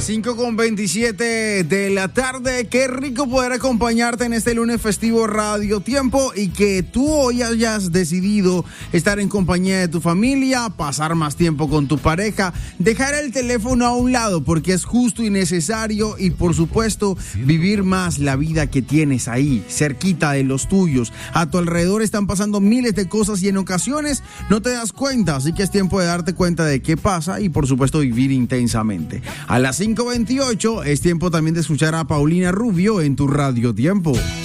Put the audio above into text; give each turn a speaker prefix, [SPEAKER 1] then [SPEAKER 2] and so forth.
[SPEAKER 1] 5:27 de la tarde. Qué rico poder acompañarte en este lunes festivo Radio Tiempo y que tú hoy hayas decidido estar en compañía de tu familia, pasar más tiempo con tu pareja, dejar el teléfono a un lado porque es justo y necesario y por supuesto vivir más la vida que tienes ahí, cerquita de los tuyos. A tu alrededor están pasando miles de cosas y en ocasiones no te das cuenta, así que es tiempo de darte cuenta de qué pasa y por supuesto vivir intensamente. A las 5:28 es tiempo también de escuchar a Paulina Rubio en tu Radio Tiempo.